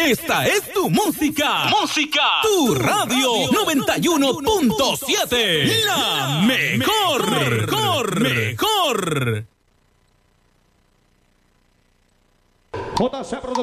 Esta es tu música. Tu radio 91.7. La mejor. JC